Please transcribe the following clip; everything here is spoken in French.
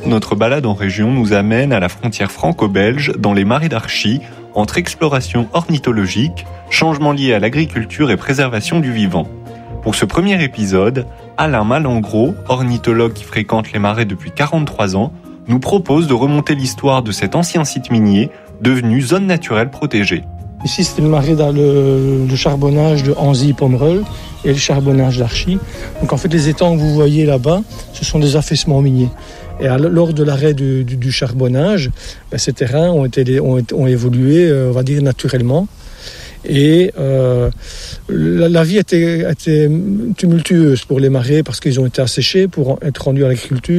notre balade en région nous amène à la frontière franco-belge, dans les marais d'Archy, entre exploration ornithologique, changements liés à l'agriculture et préservation du vivant. Pour ce premier épisode, Alain Malengros, ornithologue qui fréquente les marais depuis 43 ans, nous propose de remonter l'histoire de cet ancien site minier, devenu zone naturelle protégée. Ici, c'était le marais dans le charbonnage de Anzy-Pomerol et le charbonnage d'Archy. Donc en fait, les étangs que vous voyez là-bas, ce sont des affaissements miniers. Et lors de l'arrêt du charbonnage, ces terrains ont évolué, on va dire, naturellement. Et la vie était tumultueuse pour les marais parce qu'ils ont été asséchés pour être rendus à l'agriculture.